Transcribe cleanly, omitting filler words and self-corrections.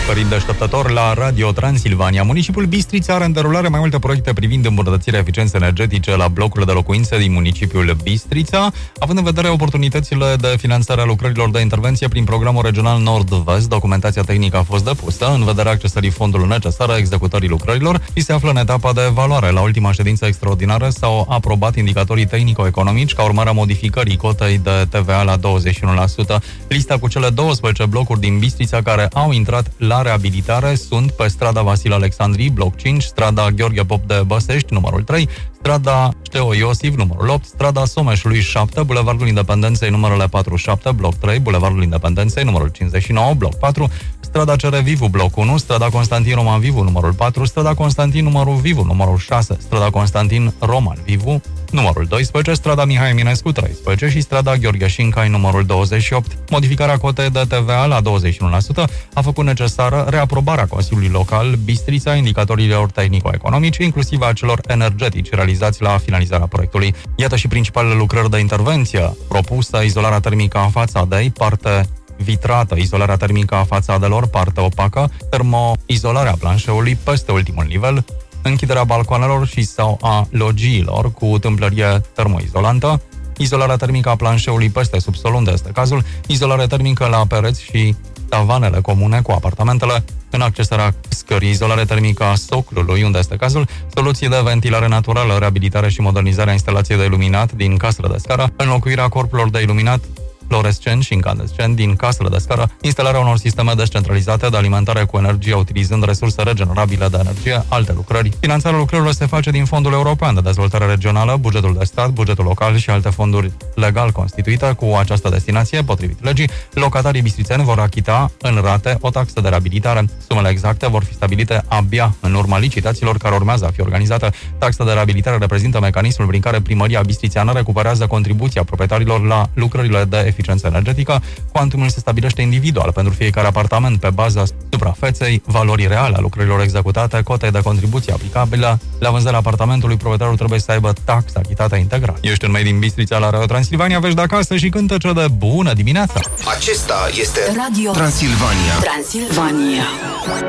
Părinte deșteptător la Radio Transilvania. Municipiul Bistrița are în derulare mai multe proiecte privind îmbunătățirea eficienței energetice la blocurile de locuințe din municipiul Bistrița, având în vedere oportunitățile de finanțare a lucrărilor de intervenție prin programul regional Nord-Vest. Documentația tehnică a fost depusă în vederea accesării fondului necesar a executării lucrărilor și se află în etapa de evaluare. La ultima ședință extraordinară s-au aprobat indicatorii tehnico-economici ca urmare a modificării cotei de TVA la 21%. Lista cu cele 12 blocuri din Bistrița care au intrat la reabilitare sunt pe strada Vasile Alexandrii, bloc 5, strada Gheorghe Pop de Băsești, numărul 3, strada Șteo Iosif, numărul 8, strada Someșului 7, Bulevardul Independenței, numărele 47, bloc 3, Bulevardul Independenței, numărul 59, bloc 4, strada Cere Vivu, bloc 1, strada Constantin Roman Vivu, numărul 4, strada Constantin numărul Vivu, numărul 6, strada Constantin Roman Vivu, numărul 12, strada Mihai Eminescu 13 și strada Gheorghe Șincai, numărul 28. Modificarea cotei de TVA la 21% a făcut necesară reaprobarea Consiliului Local Bistrița indicatorilor tehnico-economici, inclusiv a celor energetici realizați la finalizarea proiectului. Iată și principalele lucrări de intervenție propusă: izolarea termică a fațadei, parte vitrată, izolarea termică a fațadelor, parte opacă, termoizolarea planșeului peste ultimul nivel, închiderea balcoanelor și sau a logiilor cu tâmplărie termoizolantă, izolarea termică a planșeului peste subsol unde este cazul, izolare termică la pereți și tavanele comune cu apartamentele, în accesarea scării, izolare termică a soclului unde este cazul, soluții de ventilare naturală, reabilitare și modernizarea instalației de iluminat din casele de scară, înlocuirea corpurilor de iluminat fluorescent și incandescent din casele de scară, instalarea unor sisteme descentralizate de alimentare cu energie utilizând resurse regenerabile de energie, alte lucrări. Finanțarea lucrărilor se face din Fondul European de Dezvoltare Regională, bugetul de stat, bugetul local și alte fonduri legal constituite cu această destinație. Potrivit legii, locatarii bistrițeni vor achita în rate o taxă de reabilitare. Sumele exacte vor fi stabilite abia în urma licitațiilor care urmează a fi organizate. Taxa de reabilitare reprezintă mecanismul prin care Primăria Bistrițeană recuperează contribuția proprietarilor la lucrările de eficiență energetică. Cuantumul se stabilește individual pentru fiecare apartament pe baza suprafeței, valorii reale a lucrărilor executate, cotei de contribuție aplicabilă. La vânzarea apartamentului, proprietarul trebuie să aibă taxa achitată integral. Ești în Made in Bistrița la Radio Transilvania, vești de acasă și cântece de bună dimineața. Acesta este Radio Transilvania. Transilvania.